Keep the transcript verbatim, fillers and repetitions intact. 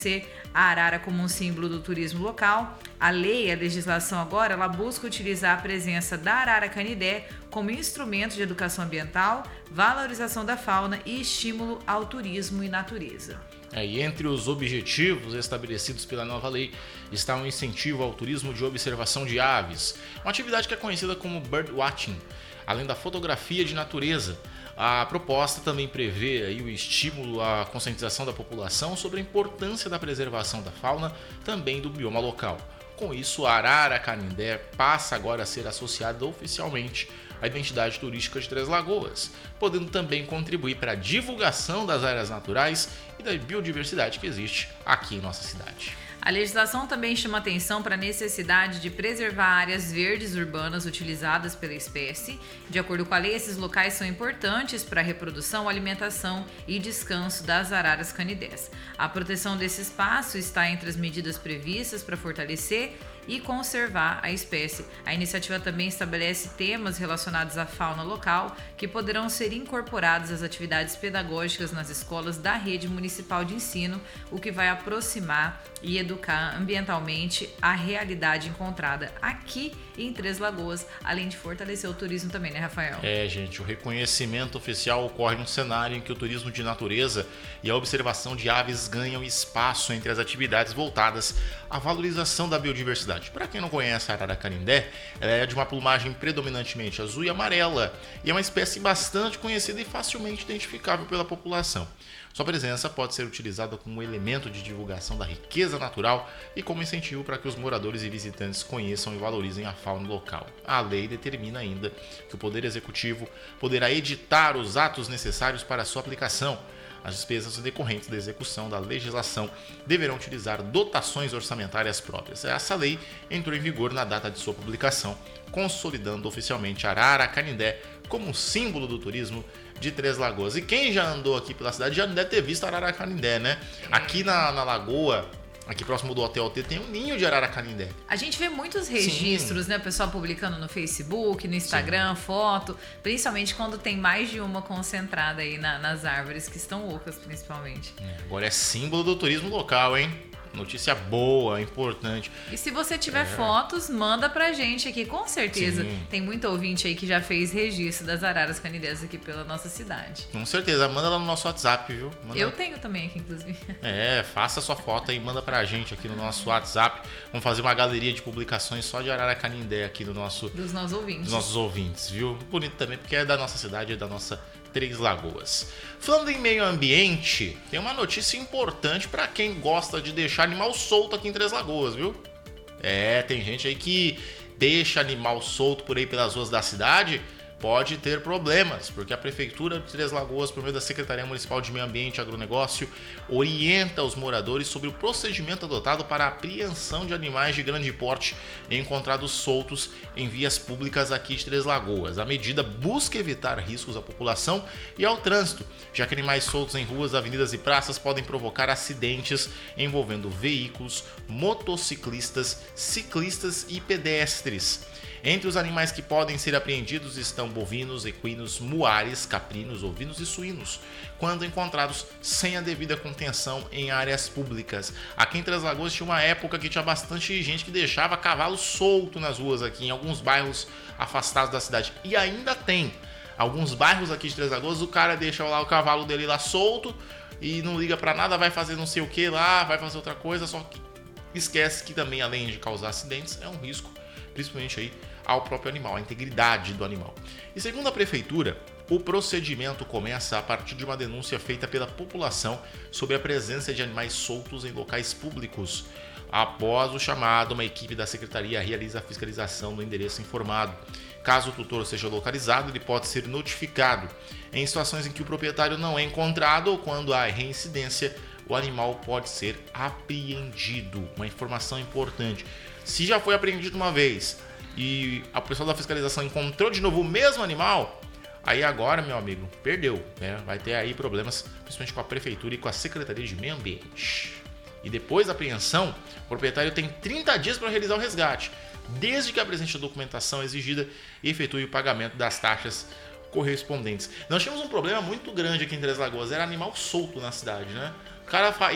a arara como um símbolo do turismo local. A lei, a legislação agora, ela busca utilizar a presença da arara canidé como instrumento de educação ambiental, valorização da fauna e estímulo ao turismo e natureza. É, e entre os objetivos estabelecidos pela nova lei está um incentivo ao turismo de observação de aves, uma atividade que é conhecida como birdwatching, além da fotografia de natureza. A proposta também prevê aí o estímulo à conscientização da população sobre a importância da preservação da fauna, também do bioma local. Com isso, a arara canindé passa agora a ser associada oficialmente à identidade turística de Três Lagoas, podendo também contribuir para a divulgação das áreas naturais e da biodiversidade que existe aqui em nossa cidade. A legislação também chama atenção para a necessidade de preservar áreas verdes urbanas utilizadas pela espécie. De acordo com a lei, esses locais são importantes para a reprodução, alimentação e descanso das araras canidés. A proteção desse espaço está entre as medidas previstas para fortalecer e conservar a espécie. A iniciativa também estabelece temas relacionados à fauna local que poderão ser incorporados às atividades pedagógicas nas escolas da rede municipal de ensino, o que vai aproximar e educar ambientalmente a realidade encontrada aqui em Três Lagoas, além de fortalecer o turismo também, né, Rafael? É, gente, o reconhecimento oficial ocorre num cenário em que o turismo de natureza e a observação de aves ganham espaço entre as atividades voltadas à valorização da biodiversidade. Para quem não conhece a arara canindé, ela é de uma plumagem predominantemente azul e amarela e é uma espécie bastante conhecida e facilmente identificável pela população. Sua presença pode ser utilizada como um elemento de divulgação da riqueza natural e como incentivo para que os moradores e visitantes conheçam e valorizem a fauna local. A lei determina ainda que o Poder Executivo poderá editar os atos necessários para sua aplicação. As despesas decorrentes da execução da legislação deverão utilizar dotações orçamentárias próprias. Essa lei entrou em vigor na data de sua publicação, consolidando oficialmente a arara canindé como símbolo do turismo de Três Lagoas. E quem já andou aqui pela cidade já deve ter visto a arara canindé, né? Aqui na, na lagoa, aqui próximo do Hotel T, tem um ninho de arara canindé. A gente vê muitos registros, Sim. né? O pessoal publicando no Facebook, no Instagram, Sim. foto, principalmente quando tem mais de uma concentrada aí na, nas árvores, que estão ocas, principalmente. É, agora é símbolo do turismo local, hein? Notícia boa, importante. E se você tiver é. fotos, manda pra gente aqui, com certeza. Sim. Tem muito ouvinte aí que já fez registro das araras canidés aqui pela nossa cidade. Com certeza, manda lá no nosso WhatsApp, viu? Manda... Eu tenho também aqui, inclusive. É, faça sua foto aí, manda pra gente aqui no nosso WhatsApp. Vamos fazer uma galeria de publicações só de arara canindé aqui do nosso... Dos nossos ouvintes. Dos nossos ouvintes, viu? Bonito também, porque é da nossa cidade, é da nossa Três Lagoas. Falando em meio ambiente, tem uma notícia importante para quem gosta de deixar animal solto aqui em Três Lagoas, viu? É, tem gente aí que deixa animal solto por aí pelas ruas da cidade, pode ter problemas, porque a Prefeitura de Três Lagoas, por meio da Secretaria Municipal de Meio Ambiente e Agronegócio, orienta os moradores sobre o procedimento adotado para a apreensão de animais de grande porte encontrados soltos em vias públicas aqui de Três Lagoas. A medida busca evitar riscos à população e ao trânsito, já que animais soltos em ruas, avenidas e praças podem provocar acidentes envolvendo veículos, motociclistas, ciclistas e pedestres. Entre os animais que podem ser apreendidos estão bovinos, equinos, muares, caprinos, ovinos e suínos, quando encontrados sem a devida contenção em áreas públicas. Aqui em Três Lagoas tinha uma época que tinha bastante gente que deixava cavalo solto nas ruas aqui, em alguns bairros afastados da cidade. E ainda tem alguns bairros aqui de Três Lagoas, o cara deixa lá o cavalo dele lá solto e não liga pra nada, vai fazer não sei o que lá, vai fazer outra coisa, só que esquece que também, além de causar acidentes, é um risco, principalmente aí ao próprio animal, a integridade do animal. E segundo a Prefeitura, o procedimento começa a partir de uma denúncia feita pela população sobre a presença de animais soltos em locais públicos. Após o chamado, uma equipe da Secretaria realiza a fiscalização no endereço informado. Caso o tutor seja localizado, ele pode ser notificado. Em situações em que o proprietário não é encontrado ou quando há reincidência, o animal pode ser apreendido. Uma informação importante. Se já foi apreendido uma vez e a pessoa da fiscalização encontrou de novo o mesmo animal, aí agora, meu amigo, perdeu, né? Vai ter aí problemas, principalmente com a Prefeitura e com a Secretaria de Meio Ambiente. E depois da apreensão, o proprietário tem trinta dias para realizar o resgate, desde que apresente a documentação exigida e efetue o pagamento das taxas correspondentes. Nós tínhamos um problema muito grande aqui em Três Lagoas, era animal solto na cidade, né? O cara